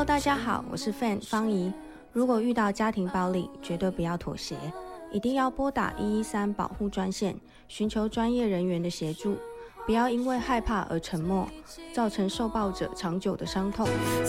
Hello， 大家好，我是 Fan 方怡。如果遇到家庭暴力，绝对不要妥协，一定要拨打113保护专线，寻求专业人员的协助，不要因为害怕而沉默，造成受暴者长久的伤痛。